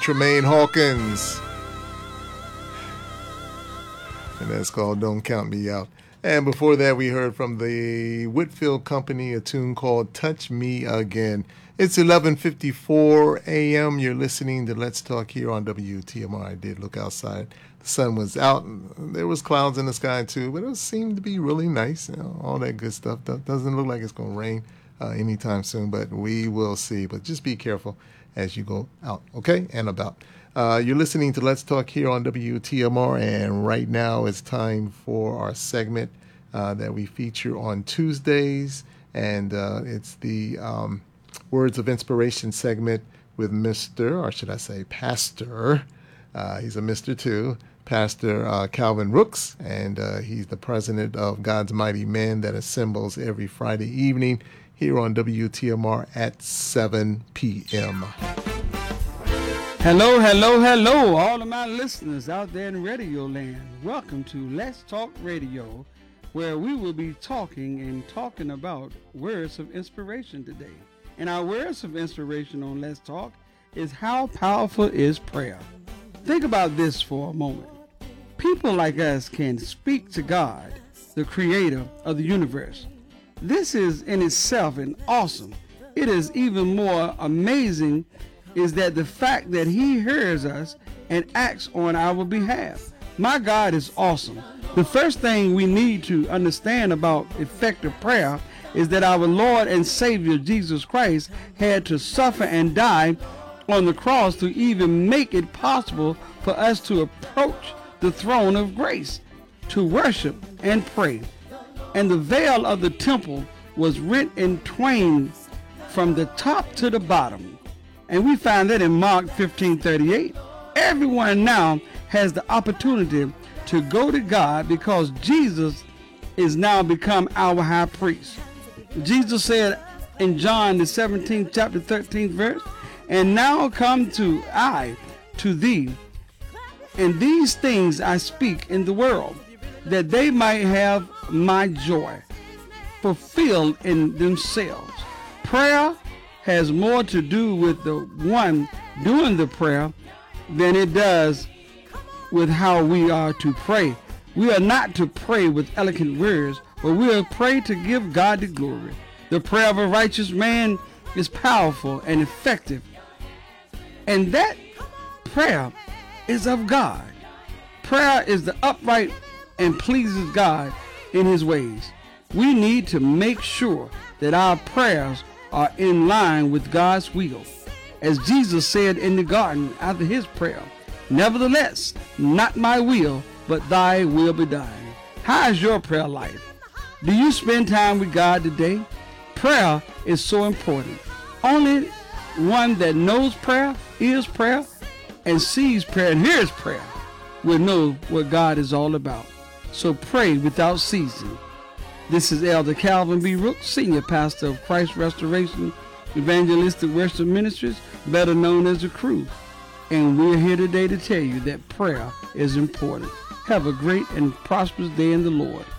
Tremaine Hawkins. And that's called Don't Count Me Out. And before that, we heard from the Whitfield Company, a tune called Touch Me Again. It's 11:54 a.m. You're listening to Let's Talk here on WTMR. I did look outside. The sun was out. There was clouds in the sky, too, but it seemed to be really nice. You know, all that good stuff. Doesn't look like it's going to rain anytime soon, but we will see. But just be careful as you go out, okay, and about. You're listening to Let's Talk here on WTMR, and right now it's time for our segment that we feature on Tuesdays, and it's the Words of Inspiration segment with Mr., or should I say Pastor, he's a Mr. too, Pastor Calvin Rooks, and he's the president of God's Mighty Men that assembles every Friday evening here on WTMR at 7 p.m. Hello, hello, hello, all of my listeners out there in Radio Land. Welcome to Let's Talk Radio, where we will be talking about words of inspiration today. And our words of inspiration on Let's Talk is how powerful is prayer. Think about this for a moment. People like us can speak to God, the creator of the universe. This is in itself an awesome. It is even more amazing is that the fact that he hears us and acts on our behalf. My God is awesome. The first thing we need to understand about effective prayer is that our Lord and Savior Jesus Christ had to suffer and die on the cross to even make it possible for us to approach the throne of grace, to worship and pray. And the veil of the temple was rent in twain from the top to the bottom. And we find that in Mark 15:38. Everyone now has the opportunity to go to God because Jesus is now become our high priest. Jesus said in John the 17th chapter 13th verse, and now come to I to thee, and these things I speak in the world, that they might have my joy fulfilled in themselves. Prayer has more to do with the one doing the prayer than it does with how we are to pray. We are not to pray with eloquent words, but we are to pray to give God the glory. The prayer of a righteous man is powerful and effective, and that prayer is of God. Prayer is the upright and pleases God in his ways. We need to make sure that our prayers are in line with God's will. As Jesus said in the garden after his prayer, nevertheless, not my will, but thy will be done. How is your prayer life? Do you spend time with God today? Prayer is so important. Only one that knows prayer, is prayer, and sees prayer and hears prayer will know what God is all about. So pray without ceasing. This is Elder Calvin B. Rooks, Senior Pastor of Christ Restoration Evangelistic Worship Ministries, better known as the Crew. And we're here today to tell you that prayer is important. Have a great and prosperous day in the Lord.